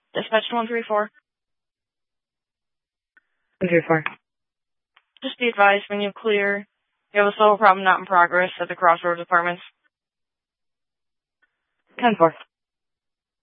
Dispatch to 134. 134. Just be advised when you clear, you have a solo problem not in progress at the Crossroads Apartments. 10-4.